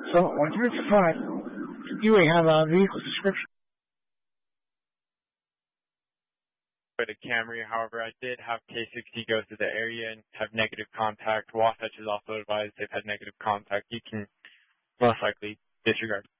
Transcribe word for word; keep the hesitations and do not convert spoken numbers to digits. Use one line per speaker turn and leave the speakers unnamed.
So once it's fine, you may have a vehicle description.
For the Camry, however, I did have K sixty go to the area and have negative contact. Wasatch is also advised they've had negative contact. You can most likely disregard